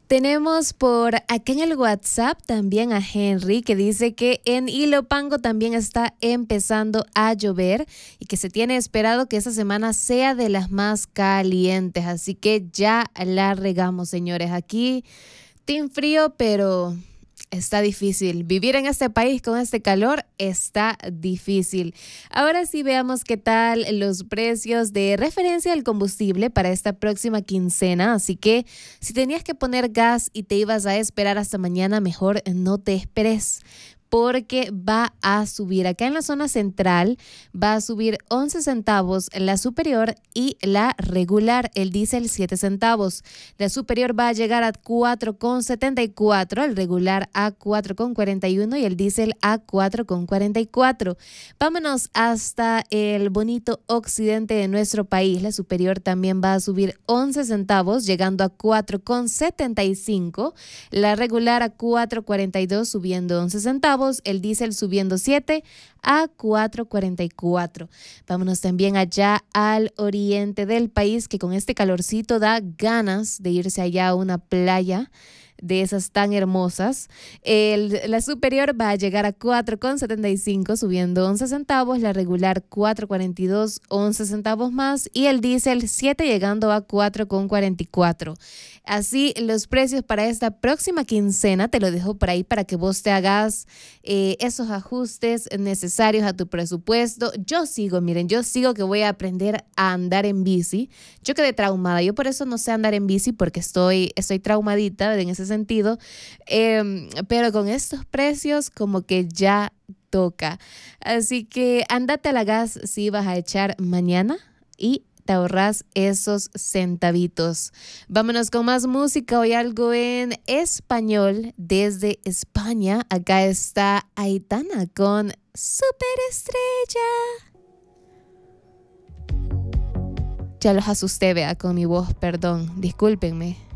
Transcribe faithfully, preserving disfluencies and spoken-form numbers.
Tenemos por acá en el WhatsApp también a Henry, que dice que en Ilopango también está empezando a llover y que se tiene esperado que esta semana sea de las más calientes. Así que ya la regamos, señores. Aquí, team frío, pero está difícil. Vivir en este país con este calor está difícil. Ahora sí veamos qué tal los precios de referencia del combustible para esta próxima quincena. Así que si tenías que poner gas y te ibas a esperar hasta mañana, mejor no te esperes, porque va a subir. Acá en la zona central va a subir once centavos la superior y la regular, el diésel siete centavos. La superior va a llegar a cuatro con setenta y cuatro, el regular a cuatro con cuarenta y uno y el diésel a cuatro con cuarenta y cuatro. Vámonos hasta el bonito occidente de nuestro país. La superior también va a subir once centavos, llegando a cuatro con setenta y cinco. La regular a cuatro con cuarenta y dos, subiendo once centavos. El diésel subiendo siete a cuatro con cuarenta y cuatro. Vámonos también allá al oriente del país, que con este calorcito da ganas de irse allá a una playa de esas tan hermosas. El, la superior va a llegar a cuatro con setenta y cinco, subiendo once centavos, la regular cuatro con cuarenta y dos, once centavos más, y el diésel siete, llegando a cuatro con cuarenta y cuatro. Así los precios para esta próxima quincena, te lo dejo por ahí para que vos te hagas eh, esos ajustes necesarios a tu presupuesto. Yo sigo, miren, yo sigo que voy a aprender a andar en bici. Yo quedé traumada, yo por eso no sé andar en bici, porque estoy, estoy traumadita en ese sentido, eh, pero con estos precios como que ya toca. Así que ándate a la gas si vas a echar mañana y te ahorras esos centavitos. Vámonos con más música, hoy algo en español desde España. Acá está Aitana con Superestrella. Ya los asusté, vea, con mi voz, perdón, discúlpenme.